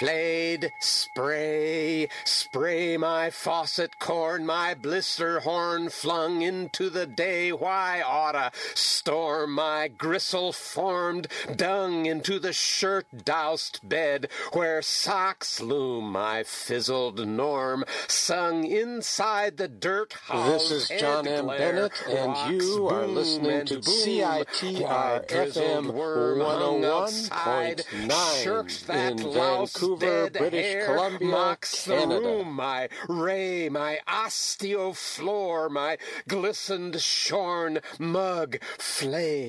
Flayed, spray, spray my faucet corn, my blister horn flung into the day. Why oughta storm my gristle-formed dung into the shirt-doused bed, where socks loom my fizzled norm, sung inside the dirt-housed This is John M. Bennett, and you are listening to CITR FM 101.9 in Vancouver, British Columbia, Canada. Room, my ray, my osteofloor, my glistened shorn mug, flay.